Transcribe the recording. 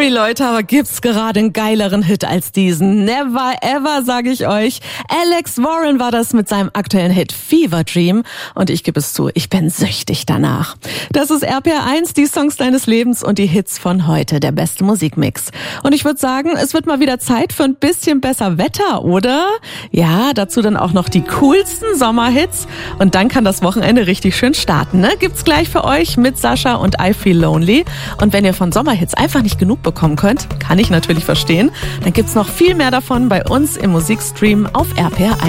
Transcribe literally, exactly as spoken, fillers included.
Sorry Leute, aber gibt's gerade einen geileren Hit als diesen? Never ever, sage ich euch. Alex Warren war das mit seinem aktuellen Hit Fever Dream und ich gebe es zu, ich bin süchtig danach. Das ist R P R eins, die Songs deines Lebens und die Hits von heute, der beste Musikmix. Und ich würde sagen, es wird mal wieder Zeit für ein bisschen besser Wetter, oder? Ja, dazu dann auch noch die coolsten Sommerhits und dann kann das Wochenende richtig schön starten, ne? Gibt's gleich für euch mit Sascha und I Feel Lonely. Und wenn ihr von Sommerhits einfach nicht genug bekommen könnt, kann ich natürlich verstehen, dann gibt's noch viel mehr davon bei uns im Musikstream auf R P R eins.